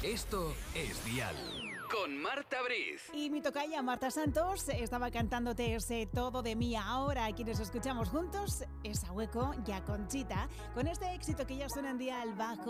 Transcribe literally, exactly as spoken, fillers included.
Esto es Dial. Con Marta Briz. Y mi tocaya Marta Santos estaba cantándote ese Todo de mí ahora. Quienes escuchamos juntos es a Hueco y a Conchita con este éxito que ya suena en Dial bajo